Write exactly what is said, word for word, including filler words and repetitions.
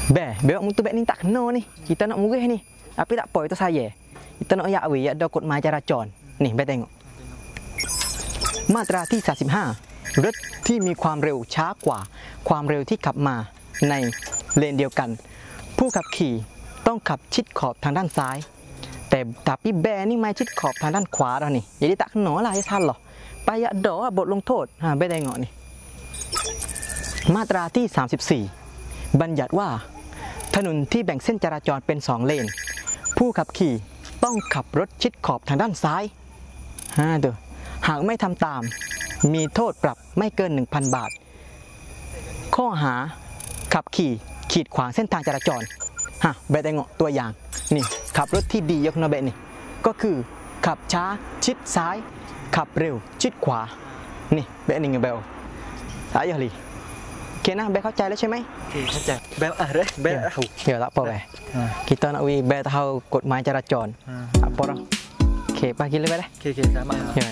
Be, bewak mutu bek ni tak kena ni. Kita nak murih ni. Tapi tak apa itu saya. Kita nak yak we, ada kod maja racon. Ni, be tengok. มาตราที่สามสิบห้ารถที่มีความเร็วช้ากว่าความเร็วที่ขับมาในเลนเดียวกันผู้ขับขี่ต้องขับชิดขอบทางด้านซ้ายแต่tapiแบนี่มาชิดขอบทางด้านขวาแล้วนี่jadi tak kena lah ya salah payah adaบทลงโทษฮะ be tengok ni มาตราที่สามสิบสี่บัญญัติว่าถนนที่แบ่งเส้นจราจรเป็นสองเลนผู้ขับขี่ต้องขับรถชิดขอบทางด้านซ้ายฮะเด้อหากไม่ทำตามมีโทษปรับไม่เกิน หนึ่งพัน บาทข้อหาขับขี่ขีดขวางเส้นทางจราจรฮะเบะแตงตัวอย่างนี่ขับรถที่ดียกนะเบะนี่ก็คือขับช้าชิดซ้ายขับเร็วชิดขวานี่เบะนี่ไงเบลสายอะไรโอเคนะเบะเข้าใจแล้วใช่ไหมเข้าใจเบลอะไรเบลเดี๋ยวละพอไปkita nak we ber tahu kod main jarajon apa orang okey pagi le ber dah okey okey sama